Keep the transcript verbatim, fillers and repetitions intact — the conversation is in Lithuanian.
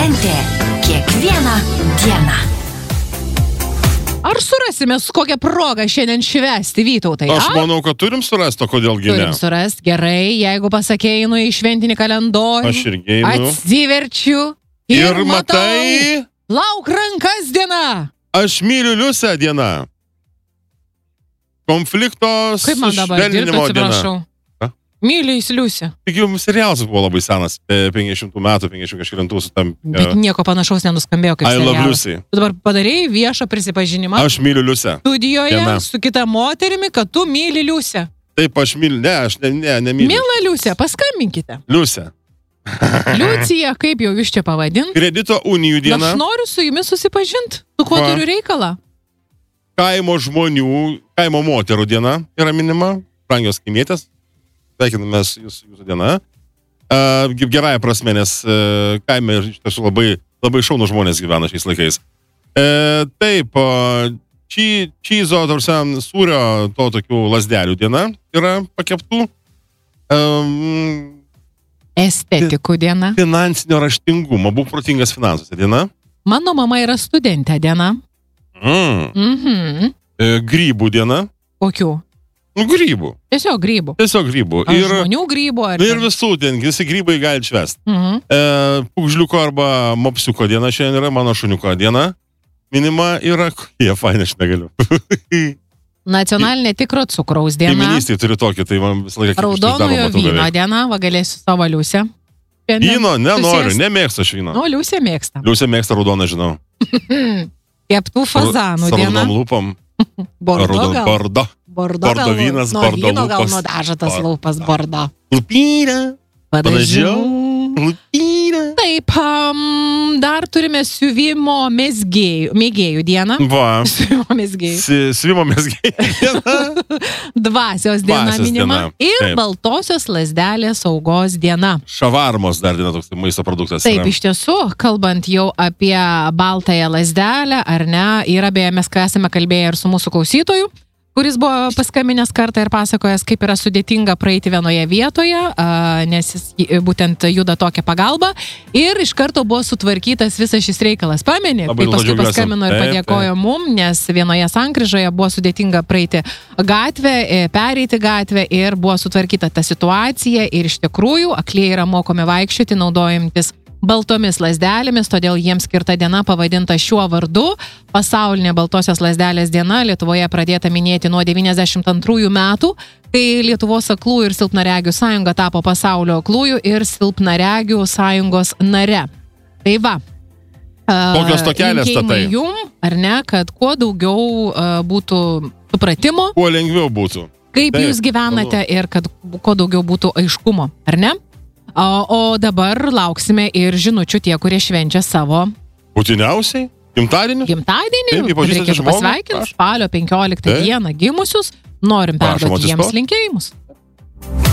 šventė kiekvieną dieną. Ar surasime su kokią progą šiandien švęsti, Vytautai? Aš manau, kad turim surasti, o kodėl gi ne? Turim surasti, gerai, jeigu pasakėjai, nu į šventinį kalendorių. Aš irgi einu. Atsiverčiu ir, Ir matau, matai, lauk rankas diena. aš myliu Liusę diena. Konflikto Kaip man dabar dirbti, sušvelninimo diena. atsiprašau? Myliu įsiliusiu. Tik jau serialas buvo labai senas, penkiasdešimt metų, penkiasdešimt kažkilintų su tam... Bet nieko panašaus nenuskambėjo kaip I love serialas. Lucy. Tu dabar padarėjai viešą prisipažinimą Aš myliu Liusę. studijoje Diena. su kita moterimi, kad tu myli Liusę. Taip, aš myliu. Ne, aš ne, ne, nemyliu. Mila Liusė, paskambinkite. Liusę. Liucija, kaip jau jūs čia pavadint? Kredito unijų diena. Aš noriu su jumis susipažinti. Tu kuo Va. turiu reikalą? Kaimo žmonių, kaimo moterų diena yra minima. Brangios kaimietės. Sveikinamės jūsų, jūsų diena. Uh, gerąją prasme, nes uh, kaime iš tiesų labai, labai šaunų žmonės gyvena šiais laikais. Uh, taip, uh, čy, čyzo, tarsi, sūrio, to tokių lasdelių diena yra pakeptų. Um, Estetikų diena. finansinio raštingumo, būk protingas finansuose diena. Mano mama yra studentė diena. Mm. Mhm. Uh, grybų diena. Kokių? Nu, grybų. Tiesiog grybų. Tiesiog grybų. Ar Ir, žmonių grybų? Ar ir ten? visų ten, visi grybai gali švęsti. Mhm. E, Pugžliuko arba mopsiuko diena šiandien yra, mano šuniuko diena. Minima yra, jie fainai, aš negaliu. Nacionalinė tikro cukraus diena. Kaiminystėje turiu tokį, tai man visą laiką... Raudonojo vyno diena. Va, galėsiu savo Liusę. Vyno, nenoriu, Susėst. nemėgstu aš vyno. Nu, Liusė mėgsta. Liusė mėgsta raudoną, žinau. Keptų fazanų Su diena. raudonom lūpom. Bordo Raudon, gal? bordo. Bordo, bordo gal, vynas, nuo bordo vyno gal lūpos. nudažo tas Bordo. lūpas bordo. Lupyra. Padažiau. Lupyra. Taip, um, dar turime siuvimo mezgėjų, mėgėjų dieną. Va. Siuvimo mezgėjų. Si- Svimo mesgiai diena. Dvasios diena Dvasios minima. diena, Ir taip. baltosios lasdelės saugos diena. Šavarmos dar diena toks maisto produktas. Taip, yra. iš tiesų, kalbant jau apie baltąją lasdelę, ar ne, yra beje, mes ką esame kalbėję ir su mūsų klausytoju, kuris buvo paskambinęs kartą ir pasakojęs, kaip yra sudėtinga praeiti vienoje vietoje, a, nes jis y- būtent juda tokią pagalbą. Ir iš karto buvo sutvarkytas visas šis reikalas. Pameni, Labai kai paskui džiaugiuosi. paskambino ir Taip, padėkojo mum, nes vienoje sankryžoje buvo sudėtinga praeiti gatvę, e, pereiti gatvę ir buvo sutvarkyta ta situacija. Ir iš tikrųjų, aklieji yra mokomi vaikščioti, naudojantis baltomis lasdelėmis, todėl jiems skirta diena pavadinta šiuo vardu. Pasaulinė baltosios lasdelės diena Lietuvoje pradėta minėti nuo devyniasdešimt antrųjų metų, kai Lietuvos aklųjų ir silpnaregių sąjunga tapo pasaulio aklųjų ir silpnaregių sąjungos nare. Tai va. Kokios tokelės linkėjimai tatai? jum, ar ne, kad kuo daugiau a, būtų supratimo, Kuo lengviau būtų. kaip Taip, jūs gyvenate ir kad kuo daugiau būtų aiškumo, ar ne? O, o dabar lauksime ir žinučių tie, kurie švenčia savo Būtiniausiai? Gimtadienį? gimtadienį. Taip, jį pažįstantį Reikėtų žmogų. pasveikinti Prašom. spalio penkioliktą Taip. dieną gimusius. Norim Prašom perduoti jiems atsistot. linkėjimus.